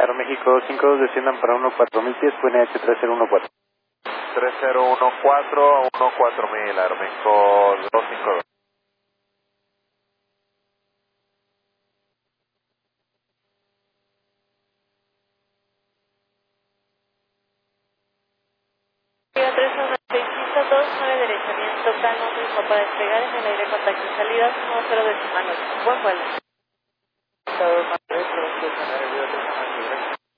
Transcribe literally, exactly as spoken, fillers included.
Aeroméxico cinco dos desciendan para uno cuatro mil pies, Q N H tres cero uno cuatro. tres cero uno cuatro, uno cuatro mil, Aeroméxico dos cinco dos. tres uno seis cinco dos nueve derechamiento, calmo mismo para despegar en el aire contacto y salida, uno cero decimal ocho. Buen vuelo.